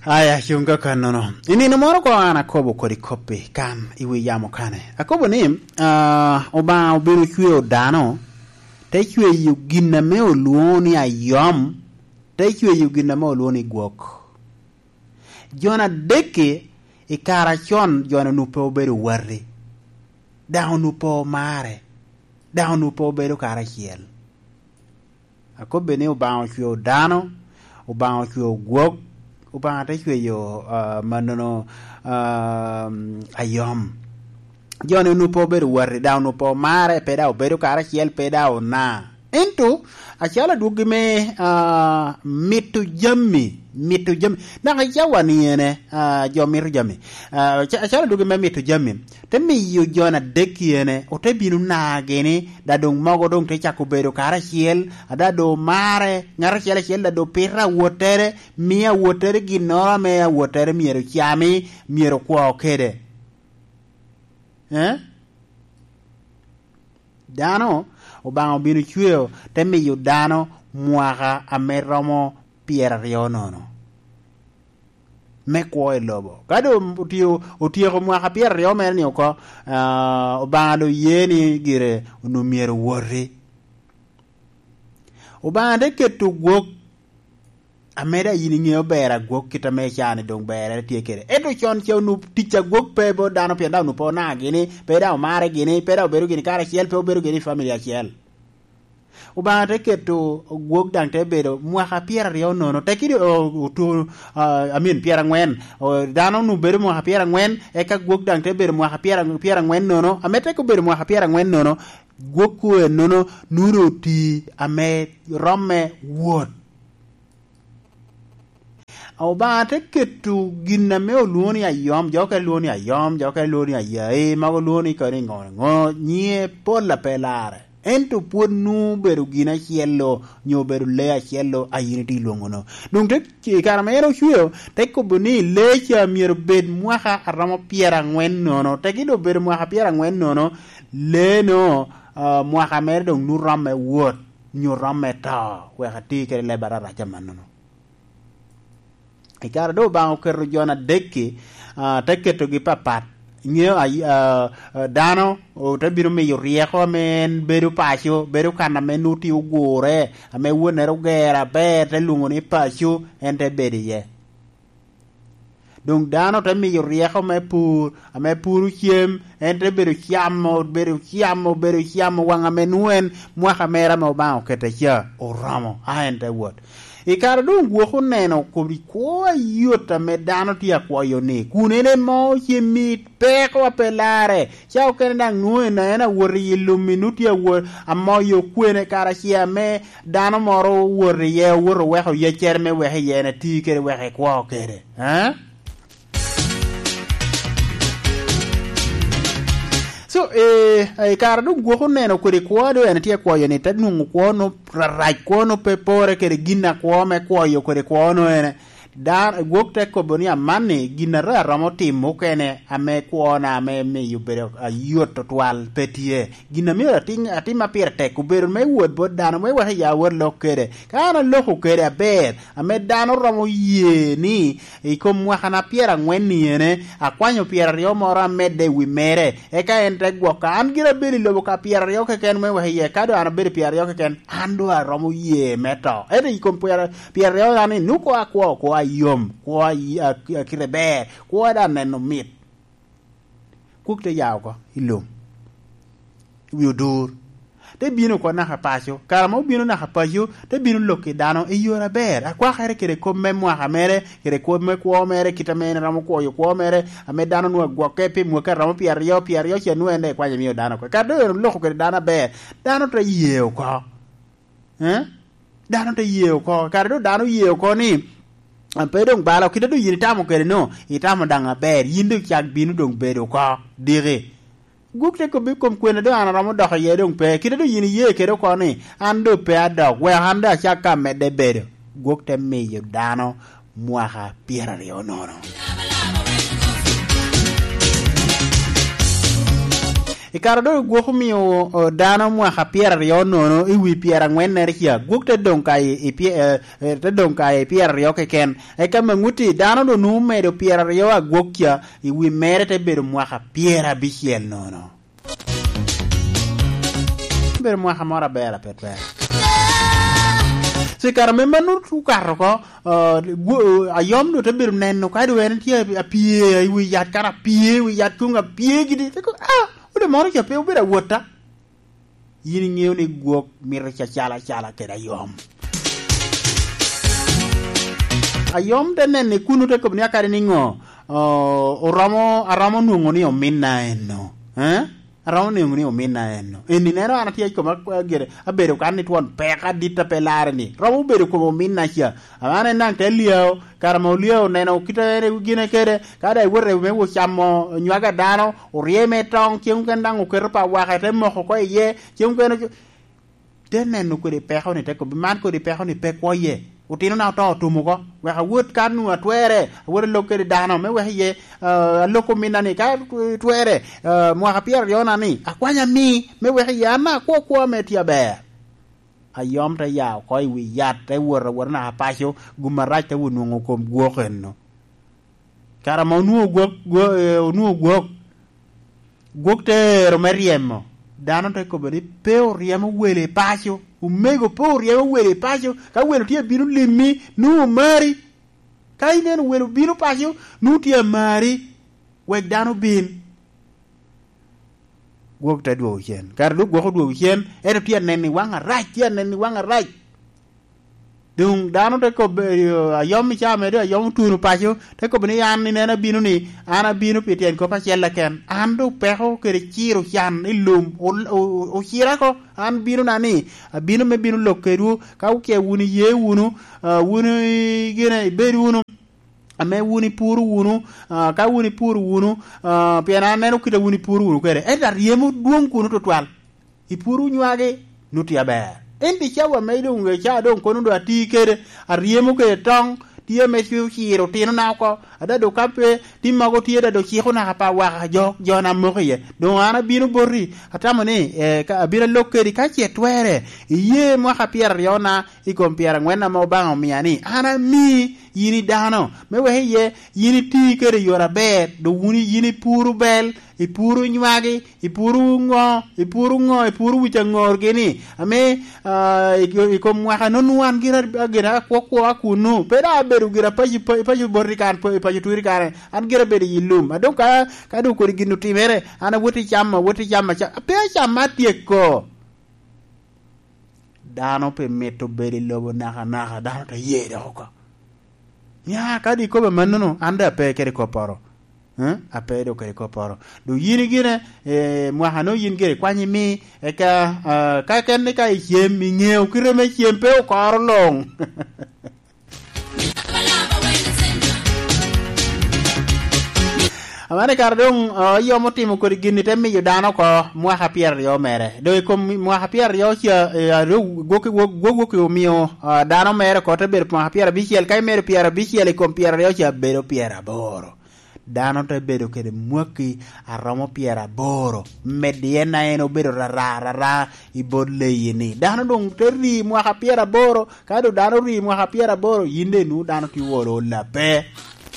Aya chunga kanono. Ini no moro ko ana kobo kodi kopi kan iwi yamo kane. Akobo ni oba obiru chwe dano te chwe yu ginna me oluoni ayom te chwe yu ginna me oluoni gwok. Jona deke ikara chon jona nupe oberu warri. Dao nupo mare. Dao nupo oberu kara chiel. Akobo ni oba chwe dano oba chwe gwok ubang te chwe yo manono ayom jone nupo beru warri da nupo mare peda oberu kara chiel peda ona into achala dugi me mitu jammi na ga jawani ene jo miru jammi achala dugi me mitu jammi te mi yu jona deki ene o te binu na gene da dong mago dong te chako beru kara chiel ada do mare ngara chiel da do pira wotere mia wotere ginora me wotere miero chiami miero kwa okede dano obang binu chweo te mi yu dano mwaka ameromo piera rionono me kwa lobo kado utio ko mwaka piera rio me ni ko obang do yeni gire no miero worri obang de ketu gok ameda yini ngeo bera gok kita me chane dong bera tiekere eto chon cheu nu ticha gok pe bo dano pe dano po na gini pe da mare gini pe da beru gini kara chiel pe beru gini familia chiel uba te keto gok dang te bedo mwaka piera rio nono te kidi tu amin piera ngwen dano nu beru mwaka piera ngwen e ka gok dang te bedo mwaka piera ngwen nono amete ko beru mwaka piera ngwen nono gok ku nono nuro ti ame romme wot au ba te ketu ginna me oluoni ayom joka luoni ayom joka luoni ayae mago luoni kare ngo nyie pola pelare ento puod nu beru gina chiello nyo beru le chiello ayiniti longono dum te karamero chweo te ko boni lecha mier bed mwaka aramo piera ngwen nono te gido beru mwaka piera ngwen nono le no mwaka mer dong nu ramme wot nyo ramme ta we khati kere le barara jamanono ikara do bango kerro jona dekki tekketo gi papat ngeo dano o tabiro me yorieko men beru pacho beru kana menuti ugure ame wonero gera be te lungo ni pacho ente bediye donc dano te mi yorieko me pur ame puru chiem ente beru chiamo wanga menuen mwaka mera me bango kete cha oramo ente wot ikara dong gwoko neno kobri kwa yota medano tia kwa yone kunene mo chimit peko apelare chao kene dang nuwe na ena wori illuminuti ya wori amo yo kwene kara chia me dano moro wori ye woro weho ye cherme wehe yene tikere wehe kwa okere so kara dum gwoko neno kore kwado ene tie kwayo ne tadnungu kwono raraj kwono pepore kere gina kwome kwayo kore kwono ene dar gwok te ko bonia manni gina ramo timo kene ame kwona ame me yubere ayoto twal petie gina mi atima pirte ku beru me wod bodano me wa ya wor lokere kana loko kere ber ame dano ramo yeni ikom wa kana piera ngweni ene akwanyo piera rio mora mede wi mere e ka ente gwoka an gira beli lobo ka piera rio ke ken me wa ye kado an beri piera rio ke ken ando ramo ye meto ede ikom piera rio ani nuko akwo ko yom kwa kirebe kwa da neno mit kukte yaw ko ilum wiudur te bino ko na hapacho karamo bino na hapacho te bino loke dano e yora ber akwa khere kere ko memwa hamere kere ko me ko mere kitamene ramo ko yo ko mere ame dano no gwo kepe mo ka ramo piario che nuende kwa nyamio dano ko kado loko kere dana ber dano to yeo ko dano to yeo ko kado dano yeo ko ni pedong balo kita do yini tamo kere no itamo danga ber yindu chak binu dong bedo ko dire gukte ko bi kom kwena do anaramo do ye dong pe kita do yini ye kere ko ni ando pe adok we handa chaka mede bedo gukte me yo dano mwaka piera rio nono kar do gwok miyo dano mwaka pier ariyo nono iwi pier ang'wen ner chia gwok te dong ka pier ariyo keken eka mang'uti dano do numedo pier ariyo agwok chia iwi mere te bedo mwaka pier abichiel nono bedo mwaka mora bela petber kar member no tu kar ko ayom do te bedo neno ka do en tie apie iwi yat kara apie wi yat kunga apie gidi ko udah moro cha pe ubera wota yini ngew ni gwok mir cha chala ke ayom de nene kunu te ko ni akare ni ngo aramo nungo ni ominna eno aramo nungo ni ominna eno eni nero anatia ko magere abere kan ni ton peka dita pelare ni ramo bere ko ominna cha amane nang te liao karamo liao neno kitare gine kere kada wore me wo chamo nywaga dano urieme tong chiungkendang ukerpa wakete mo ko ye chiungkeno tenen ko de peka ni te ko man ko de peka ni pe ko ye utino na to tumugo we ha wot kanu atwere wore lokere dano me we ye loko minani ka twere mo ha pier yona ni akwanya mi me we ya na ko metia be ayom ta ya ko wi yat te wore na pasho gumara te wonu ko gwokenno karamo nu gwok te romeriemo dano te ko beri pe riemo wele pasho umego po riemo wele pasho ka welo tie binu limi nu mari kai nen welo binu pasho nu tie mari we dano bin gwok te do chen kar du gwok do chen e tie nen ni wanga raj dung dano te ko ayom cha me do ayom tunu pasho te ko bini yan ni nena binu ni ana binu pitien ko pasella ken andu peho kere chiro chan ilum o chira ko an binu nani binu me binu lokeru ka uke wuni ye wunu wuni gene beru wunu ame wuni puru wunu ka wuni puru wunu piana nenu kita wuni puru wunu kere eta riemu duong kunu to twal ipuru nywage nutia ber endi chawa meido nge cha don kono do ati kere ariemo ke tong tie me chiro tino na ko ada do kape timago tie da do chiko na pa wa jona moye do ana binu borri atamane ka abira lokeri ka chetwere ye mo ha pier yona I compare ngwena mo bango miani ana mi yini dano me we ye yini ti kere yora be do wuni yini puru bel I puru nywagi I puru ngo wicha ngor gini ame I ko mwaka nonuan gira kwa kunu pera beru gira paji borrikan paji tuirikan an gira beru yilum adoka kadu ko ginu timere ana woti chama pe chama tieko dano pe meto beri lobo naka dano ta yede hoko nya kadi ko be manno anda pe kere ko paro apedo kere ko paro do yini gine mo hano yin gere kwani mi ka ken ka yem mi ngeu kireme chempe o korlong amane kardong yo motimo ko gini temi yudano ko mo ha pier yo mere do ko mo ha pier yo chia goku mio dano mere ko te ber mo ha pier bichiel kai mere pier bichiel ko pier yo chia bero pier aboro dano te bedo kede mwaki aromo pier aboro mediena eno bedo rara I bodle yini dano dong te ri mo ha pier aboro kado dano ri mo ha pier aboro yinde nu dano ti woro la pe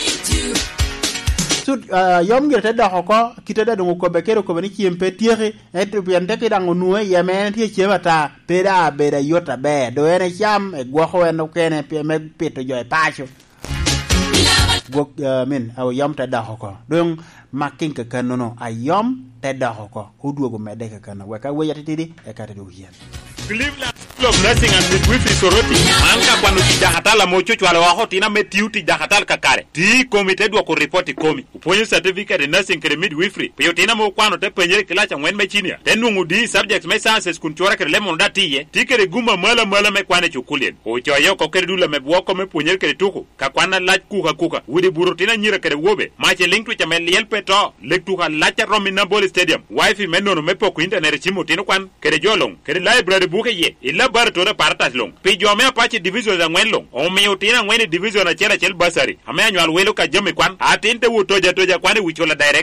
yom gir te doho ko kita da dungu ko bekero ko bani chiempe tiere eto piante ke dango nuwe yemen tie chebata peda beda yota be do ene cham e gwoko eno kene pe me pito jo e pacho gok min aw yom te doho ko dung makin ke kanono ayom te doho ko uduogo mede ke kanono weka weyati tidi e kate do hien Cleveland School of Nursing and Midwifery Soroti anka kwano tijahatala mocho chwale waho tina metiu tijahatala kakare ti komite dwa ko report komi uponyo certificate in nursing kere midwifery peyo tina mo kwano te penyere kilacha ngwen mechinia tenungu di subjects me sciences kunchora kere lemon datiye ti kere guma mala me kwane chukulien o choyo ko kere dula me bwoko me penyere kere tuku ka kwana lach kuka wudi buru tina nyira kere wobe mache link to chame liel peto lektuka lacha romina ball stadium wifi menono me poko internet chimo tino kwan kere jolong kere library buke ye illa bar to da partas long pe jome apache division za ngwen long o me utina ngwen division na chela chel basari ame anwal welo ka jome kwan atinte wo toja kwane wichola director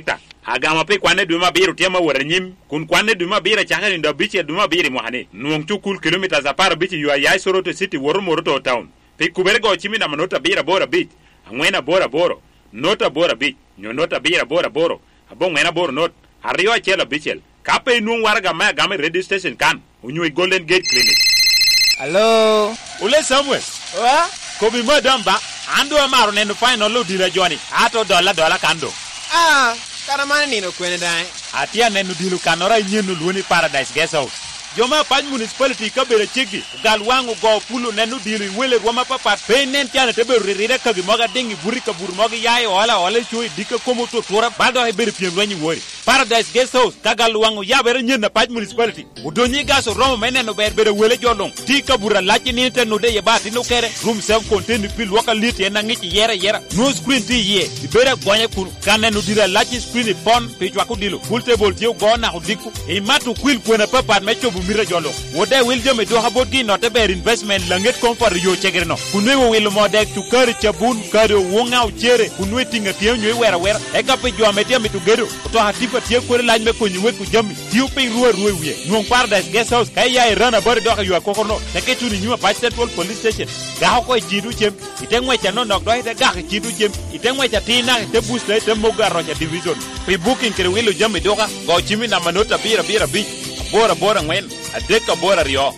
agama pe kwane duma biru tema waranyim kun kwane duma bira changa ndo bichi duma biri mohane nuong chukul kilometers apar bichi yu ayai Soroto city Moroto town pe kubergo chimi na manota bira bora bit angwena bora boro nota bora bit nyonota bira bora boro abongwena boro not ariyo chela bichel kape nuong warga ma game radio station kan unyu Golden Gate Clinic. Hello Ule Samuel wa kobi madamba ando amaro nendo final lo dira Johnny ato dola kando kana mane nino kwene dai atia nendo dilu kanora nyenu luoni Paradise Guest House joma pany municipality kabere chigi gal wangu go pulo nenu dilu wele roma papa pe nen tiana tebe ririre kagi moga dengi burika bur moga yayi wala chui dika komo to tora baldo he bere piem wanyi wori Paradise Guest House kagal wangu yabere nyena pany municipality udonyi gaso romo meneno bere wele jolong tika bura lachi ni te no de yebati no kere room self contained pil waka lit ena ngichi yera no screen ti ye bere gonye kun kanenu dira lachi screen pon pe jwaku dilu full table tiu go na hudiku e matu kwil kwena papa mecho mira jolo wode wil jome do haboti no te ber investment langet comfort yo chegerno kunwe wil modek tu kar chabun karo wonga uchere kunwe tinga tie nyo wera e kape jo ametia mitugero to hatipa tie kore lajme ko nywe ku jami tiu pe ruwe wiye non Paradise Guest House kay ya rana bari do yo kokorno te ke tuni nyuma pa central police station ga ko jidu jem itengwe cha no nok do ite ga jidu jem itengwe cha tina te booster te mogaro cha division pe booking kere wil jame do ga go chimi na manota bira bi bora ngwen adeka bora rio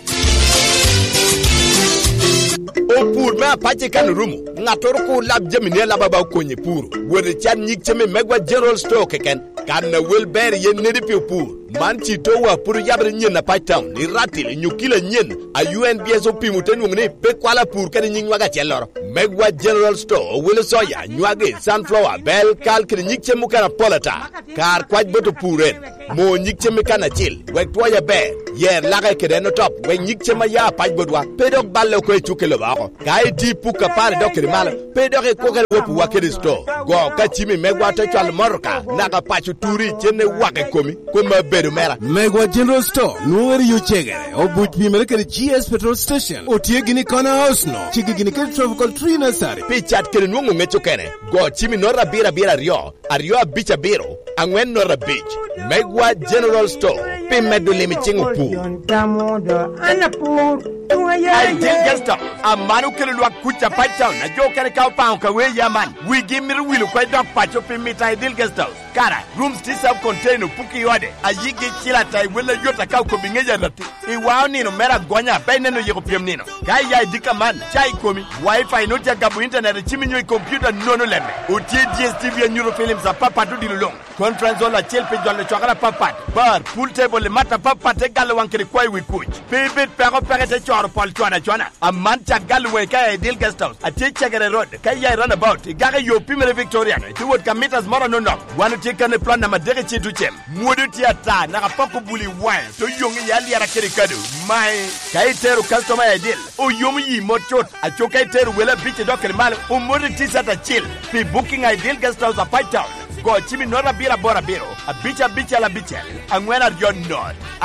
o pur ma pache kan rumu ngator ko lab jamine laba ba ko ni pur wori chan nyik cheme Megwa General Store keken kan na welber yen ne di pur man ti to wa pur yabre nyen na patown ni ratil nyukila nyen a UNBS opimu tenu ngene pe kwala pur kan nying waga chelor Megwa General Store wele soya nywage sunflower bell kal kri nyik chemu kana polata kar kwaj boto puren mo nyik cheme kana chil wek toya be yer laga kede no top wek nyik chema ya paj bodwa pedok balle ko chukelo bako kai di puka pare dokri mal pedok ko kele wopu wakede store go ka chimi Megwa to chal morka naga pachu turi chene wake komi ko mabedo mera Megwa General Store nuwer yu chegere obuch bimere kede GS petrol station otie gini corner house no chigi gini kede tropical tree nursery pichat kede nungu ngecho kene go chimi nora bira rio ario bicha biro angwen nora beach Megwa General Store pimedo limi chingu pu I did just a manu kele lwa kucha patown na jo kele ka pa ka we yaman we give me will ko dog pacho pimita idil guest house kara rooms ti self contained puki yode ayigi chila tai wala yota ka ko bingeja lati I wao nino mera gonya bene no yego piem nino kai ya dika man chai komi wifi no tia gabu internet chimi nyo computer no lemme o tie DSTV Neuro Films a papa to dilong conference on la chelpe don le chakara papa bar pool table le mata papa te gal wankri kwai wi coach pebet pero te choro pol chwana a man cha gal we kai idil guest house a tie chagere road kai ya run about gare yo pimere Victoria no ti wot ka meters moro no wanu tie kan plan na madere chitu chem modu tiata na pako buli wine to yongi ya liara kere kado mai kai teru customer idil o yomi yi mochot a chokai teru wela biche dokere mal o modu tisata chill fi booking idil guest house a Pitown go chimi nora bira bora biro a bicha la bicha angwena yon not